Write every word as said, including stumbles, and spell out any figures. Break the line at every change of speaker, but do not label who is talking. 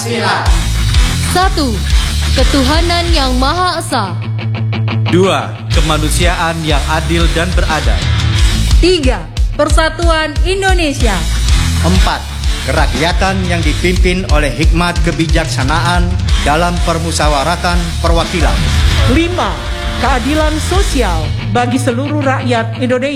Pancasila.
Satu, ketuhanan yang Maha Esa.
Dua, kemanusiaan yang adil dan beradab.
Tiga, persatuan Indonesia.
Empat, kerakyatan yang dipimpin oleh hikmat kebijaksanaan dalam permusyawaratan perwakilan.
Lima, keadilan sosial bagi seluruh rakyat Indonesia.